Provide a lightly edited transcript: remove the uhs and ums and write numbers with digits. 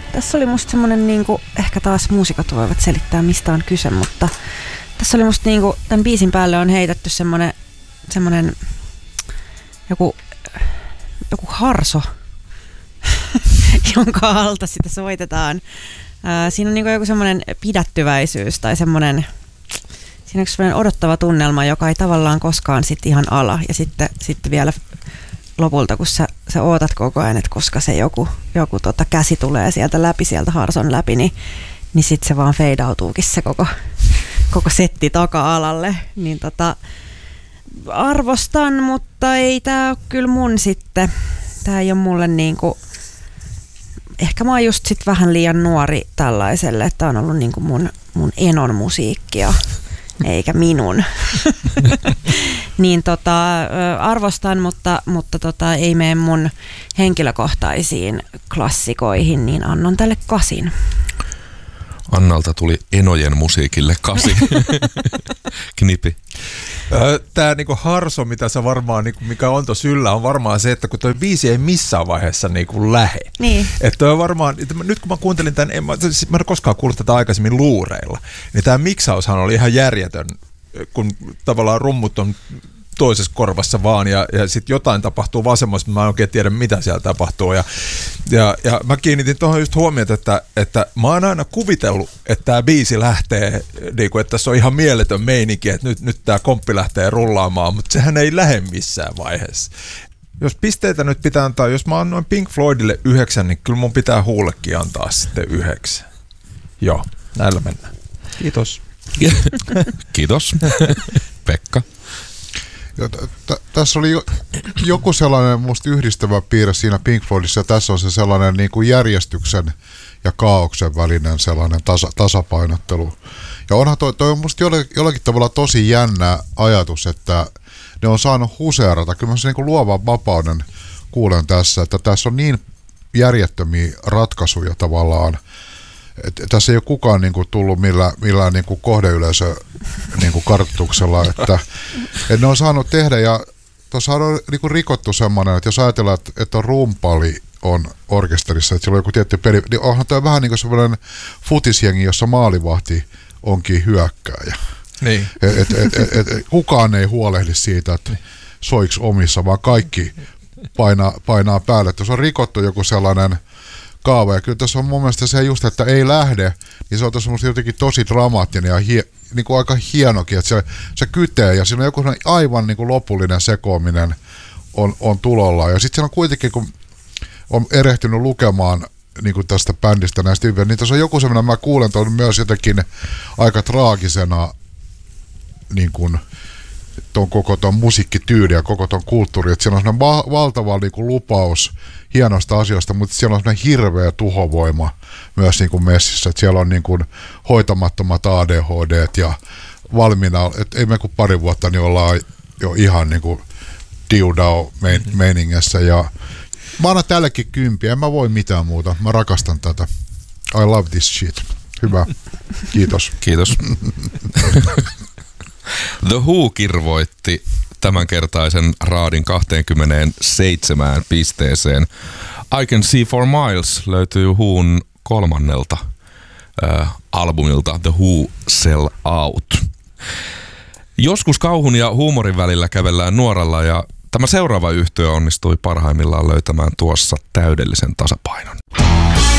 tässä oli musta semmonen niinku, ehkä taas muusikot voivat selittää mistä on kyse, mutta tässä oli musta niinku, tämän biisin päälle on heitetty semmonen joku harso, jonka alta sitä soitetaan. Siinä on niinku joku semmoinen pidättyväisyys tai semmoinen, siinä on semmoinen odottava tunnelma, joka ei tavallaan koskaan sit ihan ala. Ja sitten vielä lopulta, kun sä ootat koko ajan, että koska se joku käsi tulee sieltä harson läpi, niin sitten se vaan feidautuukin se koko setti taka-alalle. Niin arvostan, mutta ei tää ole kyllä mun sitten. Tää ei ole mulle niinku, ehkä mä oon just sit vähän liian nuori tällaiselle, että on ollut niinku mun enon musiikkia, eikä minun. Niin arvostan, mutta ei mene mun henkilökohtaisiin klassikoihin, niin annan tälle 8. Annalta tuli enojen musiikille 8. Knipi. Tää niinku harso, mitä sä varmaan, niinku, mikä on tossa yllä, on varmaan se, että kun toi biisi ei missään vaiheessa niinku lähe. Niin. Että on varmaan, nyt kun mä kuuntelin tän, mä en koskaan kuullut tätä aikaisemmin luureilla, niin tää miksaushan oli ihan järjetön, kun tavallaan rummut on toisessa korvassa vaan ja sitten jotain tapahtuu vasemmassa, mutta mä en oikein tiedä mitä siellä tapahtuu ja mä kiinnitin tuohon just huomiota, että mä oon aina kuvitellut, että tää biisi lähtee, niin kuin, että tässä on ihan mieletön meininki, että nyt tää komppi lähtee rullaamaan, mutta sehän ei lähde missään vaiheessa. Jos pisteitä nyt pitää antaa, jos mä annoin Pink Floydille 9, niin kyllä mun pitää Huullekin antaa sitten 9. Joo, näillä mennään. Kiitos. Kiitos. Pekka. Tässä oli joku sellainen musta yhdistävä piirre siinä Pink Floydissa, ja tässä on se sellainen niin kuin järjestyksen ja kaaoksen välinen sellainen tasapainottelu. Ja onhan toi on musta jollakin tavalla tosi jännä ajatus, että ne on saanut huseerata. Kyllä mä sen niin kuin luovan vapauden kuulen tässä, että tässä on niin järjettömiä ratkaisuja tavallaan. Tässä ei ole kukaan niin kuin tullut millään niin kuin kohdeyleisö niin kuin kartoituksella, että ne on saanut tehdä, ja tuossa on niin kuin rikottu semmoinen, että jos ajatellaan, että on rumpali on orkesterissa, että sillä on joku tietty peli, niin onhan toi vähän niin kuin semmoinen futisjengi, jossa maalivahti onkin hyökkääjä. Niin. Kukaan ei huolehdi siitä, että soiks omissa, vaan kaikki painaa päälle. Jos on rikottu joku sellainen kaava, ja kyllä tässä on mun mielestä se just, että ei lähde, niin se on tässä jotenkin tosi dramaattinen ja niin kuin aika hienokin, että se kytee, ja siinä on joku aivan niin kuin lopullinen sekoaminen on tulolla, ja sitten siinä on kuitenkin, kun on erehtynyt lukemaan niin kuin tästä bändistä näistä hyviä, niin tässä on joku semmoinen, mä kuulen tuon myös jotenkin aika traagisena niin kuin koko ton musiikkityyli ja koko ton kulttuuri, että siellä on semmoinen valtava niin kuin lupaus hienosta asioista, mutta siellä on semmoinen hirveä tuhovoima myös niin kuin messissä, että siellä on niin kuin hoitamattomat ADHDt ja valmiina, että ei me kuin pari vuotta, niin ollaan jo ihan niin kuin diudao meiningessä, ja mä annan tällekin 10, en mä voi mitään muuta, mä rakastan tätä. I love this shit. Hyvä. Kiitos. Kiitos. The Who kirvoitti tämänkertaisen raadin 27 pisteeseen. I Can See For Miles löytyy Whon 3. albumilta The Who Sell Out. Joskus kauhun ja huumorin välillä kävellään nuoralla, ja tämä seuraava yhtye onnistui parhaimmillaan löytämään tuossa täydellisen tasapainon.